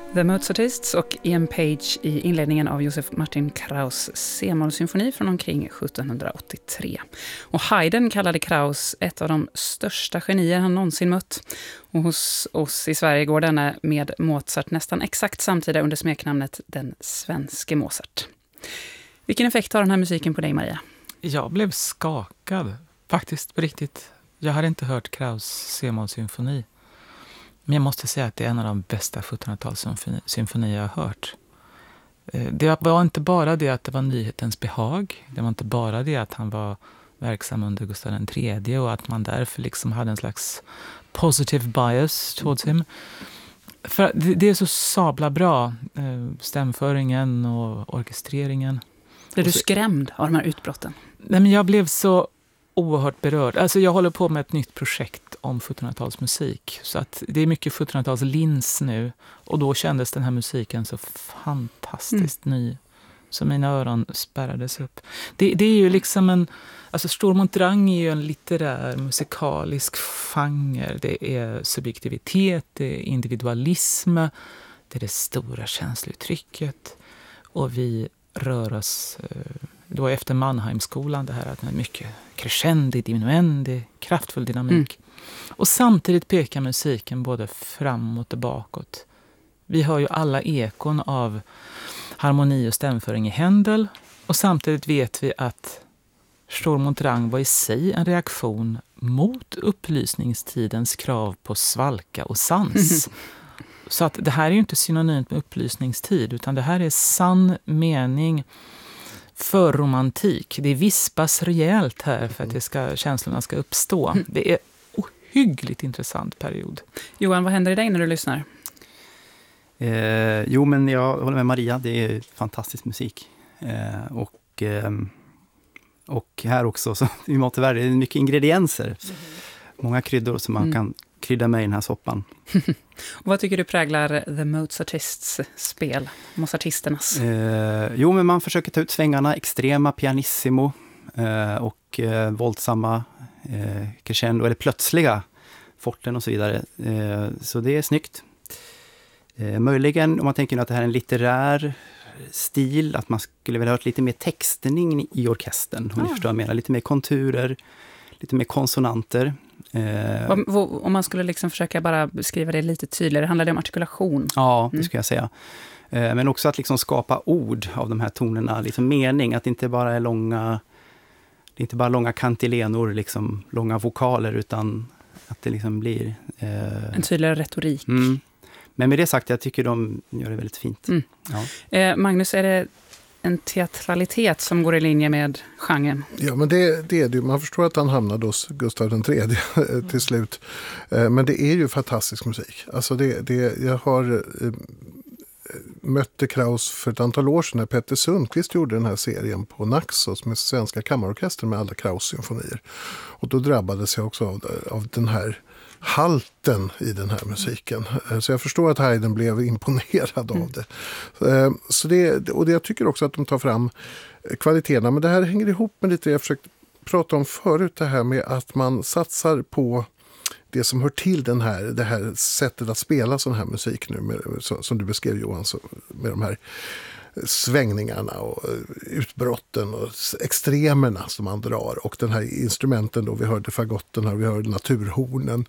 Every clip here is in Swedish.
The Mozartists och Ian Page i inledningen av Josef Martin Kraus C-mollsymfoni från omkring 1783. Och Haydn kallade Kraus ett av de största genier han någonsin mött. Och hos oss i Sverige går denna med Mozart nästan exakt samtida under smeknamnet Den svenske Mozart. Vilken effekt har den här musiken på dig, Maria? Jag blev skakad, faktiskt på riktigt. Jag hade inte hört Kraus C-mollsymfoni. Men jag måste säga att det är en av de bästa 1700-talssymfonier jag har hört. Det var inte bara det att det var nyhetens behag. Det var inte bara det att han var verksam under Gustav III och att man därför liksom hade en slags positive bias towards him. För det är så sabla bra, stämföringen och orkestreringen. Är du skrämd av de här utbrotten? Nej, men jag blev så oerhört berörd. Alltså jag håller på med ett nytt projekt om 1700-talsmusik. Så att det är mycket 1700-talslins nu. Och då kändes den här musiken så fantastiskt ny. Så mina öron spärrades upp. Det är ju liksom en... Alltså Stormontrang är ju en litterär musikalisk genre. Det är subjektivitet, det är individualism. Det är det stora känslouttrycket. Och vi rör oss... Då efter Mannheimskolan, det här att det är mycket crescendi, diminuendi, kraftfull dynamik. Och samtidigt pekar musiken både framåt och bakåt. Vi hör ju alla ekon av harmoni och stämföring i Händel. Och samtidigt vet vi att Stormontrang var i sig en reaktion mot upplysningstidens krav på svalka och sans. Så att det här är ju inte synonymt med upplysningstid, utan det här är sann mening för romantik. Det vispas rejält här för att känslorna ska uppstå. Det är ohyggligt intressant period. Johan, vad händer i dig när du lyssnar? Jo, men jag håller med Maria. Det är fantastisk musik. Och här också, så, i Matevärde, det är mycket ingredienser. Många kryddor som man kan krydda med i den här soppan. Och vad tycker du präglar The Mozartists spel? Mozartisternas? Jo, men man försöker ta ut svängarna, extrema, pianissimo och våldsamma crescendo, eller plötsliga forten och så vidare. Så det är snyggt. Möjligen, om man tänker att det här är en litterär stil, att man skulle vilja ha lite mer textning i orkestern. Om ni förstår vad jag menar. Lite mer konturer, lite mer konsonanter. Om man skulle liksom försöka bara beskriva det lite tydligare, handlar det om artikulation? Ja, det skulle jag säga. Men också att liksom skapa ord av de här tonerna, liksom mening, att det inte bara är långa kantilenor, liksom långa vokaler, utan att det liksom blir en tydligare retorik. Men med det sagt, jag tycker de gör det väldigt fint. Ja. Magnus, är det en teatralitet som går i linje med genren? Ja, men det är det. Man förstår att han hamnade hos Gustav III till slut. Men det är ju fantastisk musik. Alltså jag har mötte Kraus för ett antal år sedan när Petter Sundqvist gjorde den här serien på Naxos med Svenska kammarorkestern med alla Kraus-symfonier. Och då drabbades jag också av den här halten i den här musiken. Så jag förstår att Haydn blev imponerad av det. Så jag tycker också att de tar fram kvaliteterna. Men det här hänger ihop med lite jag försökt prata om förut. Det här med att man satsar på det som hör till det här sättet att spela sån här musik nu. Som du beskrev, Johan, med de här svängningarna och utbrotten och extremerna som man drar, och den här instrumenten då, vi hörde fagotten här, vi hörde naturhornen,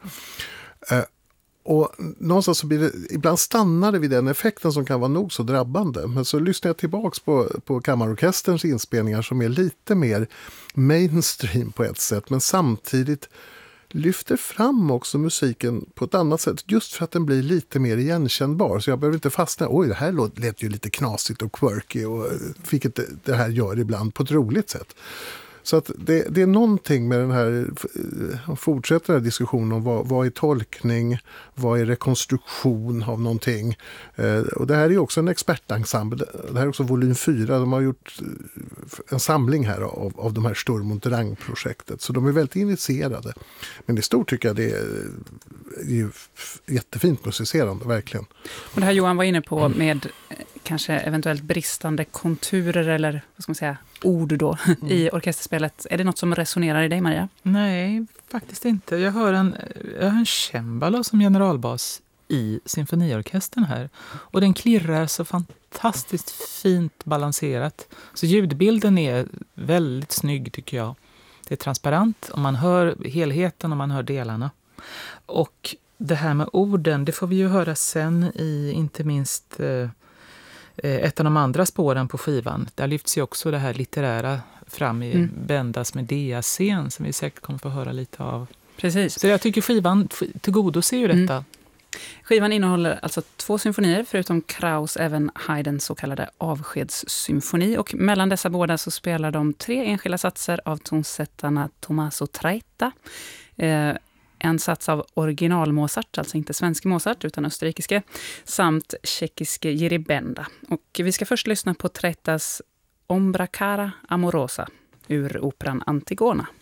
och någonstans så blir det, ibland stannar det vid den effekten som kan vara nog så drabbande, men så lyssnar jag tillbaks på kammarorkesterns inspelningar som är lite mer mainstream på ett sätt, men samtidigt lyfter fram också musiken på ett annat sätt, just för att den blir lite mer igenkännbar. Så jag behöver inte fastna, det här lät ju lite knasigt och quirky, och vilket det här gör ibland på ett roligt sätt. Så att det är någonting med den här, fortsätter den här diskussionen om vad är tolkning, vad är rekonstruktion av någonting. Och det här är också en expertensemble. Det här är också volym 4. De har gjort en samling här av de här Stormontrang-projektet. Så de är väldigt initierade. Men i stort tycker jag det är ju jättefint musicerande, verkligen. Och det här Johan var inne på med kanske eventuellt bristande konturer eller vad ska man säga, ord då i orkesterspelet. Är det något som resonerar i dig, Maria? Nej, faktiskt inte. Jag hör en cembalo som generalbas i symfoniorkestern här. Och den klirrar så fantastiskt fint balanserat. Så ljudbilden är väldigt snygg tycker jag. Det är transparent och man hör helheten och man hör delarna. Och det här med orden, det får vi ju höra sen i inte minst ett av de andra spåren på skivan. Där lyfts ju också det här litterära fram i Bendas Medea-scen som vi säkert kommer få höra lite av. Precis. Så jag tycker skivan tillgodoser ju detta. Skivan innehåller alltså 2 symfonier, förutom Kraus även Haydns så kallade avskedssymfoni. Och mellan dessa båda så spelar de 3 enskilda satser av tonsättarna Tommaso Traetta. En sats av original Mozart, alltså inte svensk Mozart utan österrikiske, samt tjeckiske Jiří Benda. Och vi ska först lyssna på Traettas Ombra cara amorosa ur operan Antigona.